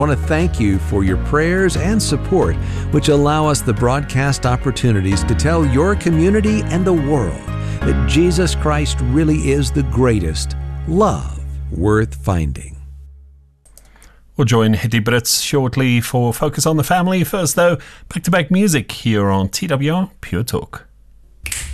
I want to thank you for your prayers and support, which allow us the broadcast opportunities to tell your community and the world that Jesus Christ really is the greatest love worth finding. We'll join Hetty Brits shortly for Focus on the Family. First, though, back-to-back music here on TWR Pure Talk.